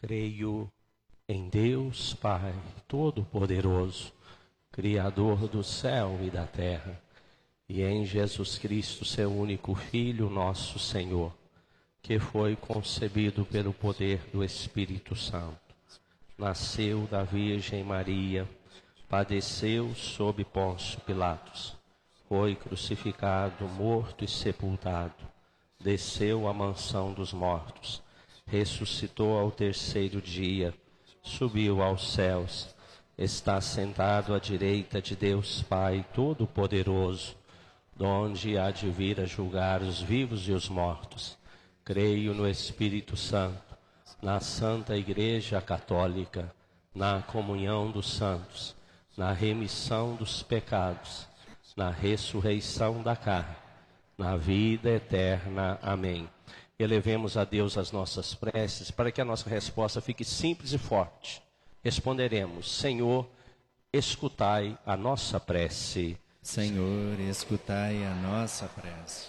Creio em Deus Pai Todo-Poderoso, Criador do céu e da terra, e em Jesus Cristo, seu único Filho, nosso Senhor, que foi concebido pelo poder do Espírito Santo. Nasceu da Virgem Maria, padeceu sob Pôncio Pilatos, foi crucificado, morto e sepultado, desceu à mansão dos mortos, ressuscitou ao terceiro dia, subiu aos céus, está sentado à direita de Deus Pai Todo-Poderoso, donde há de vir a julgar os vivos e os mortos. Creio no Espírito Santo, na Santa Igreja Católica, na comunhão dos santos, na remissão dos pecados, na ressurreição da carne, na vida eterna. Amém. Elevemos a Deus as nossas preces, para que a nossa resposta fique simples e forte. Responderemos: Senhor, escutai a nossa prece. Senhor, escutai a nossa prece.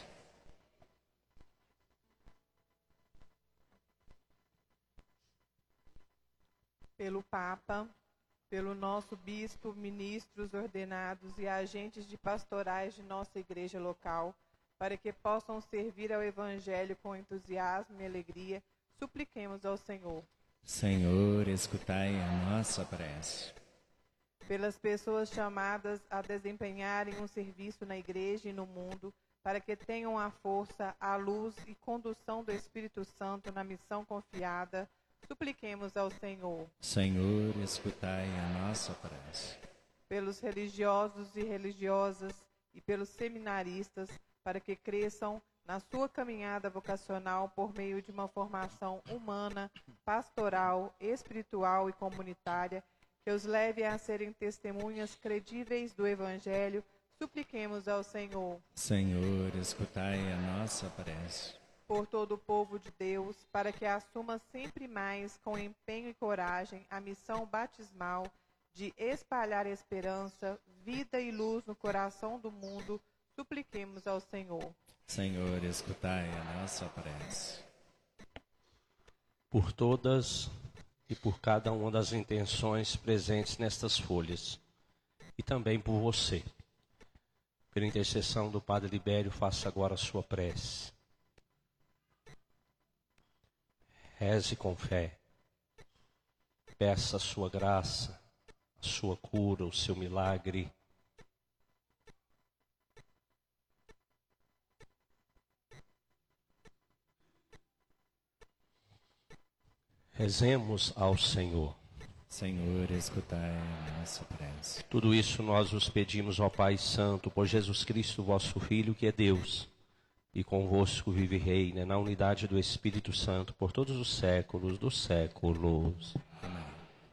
Pelo Papa, pelo nosso bispo, ministros ordenados e agentes de pastorais de nossa igreja local, para que possam servir ao Evangelho com entusiasmo e alegria, supliquemos ao Senhor. Senhor, escutai a nossa prece. Pelas pessoas chamadas a desempenharem um serviço na igreja e no mundo, para que tenham a força, a luz e condução do Espírito Santo na missão confiada, supliquemos ao Senhor. Senhor, escutai a nossa prece. Pelos religiosos e religiosas e pelos seminaristas, para que cresçam na sua caminhada vocacional por meio de uma formação humana, pastoral, espiritual e comunitária, que os leve a serem testemunhas credíveis do Evangelho, supliquemos ao Senhor. Senhor, escutai a nossa prece. Por todo o povo de Deus, para que assuma sempre mais, com empenho e coragem, a missão batismal de espalhar esperança, vida e luz no coração do mundo, supliquemos ao Senhor. Senhor, escutai a nossa prece. Por todas e por cada uma das intenções presentes nestas folhas, e também por você, pela intercessão do Padre Libério, faça agora a sua prece. Reze com fé, peça a sua graça, a sua cura, o seu milagre. Rezemos ao Senhor. Senhor, escutai a nossa prece. Tudo isso nós os pedimos, ó Pai Santo, por Jesus Cristo, vosso Filho, que é Deus, e convosco vive e reina, na unidade do Espírito Santo, por todos os séculos dos séculos. Amém.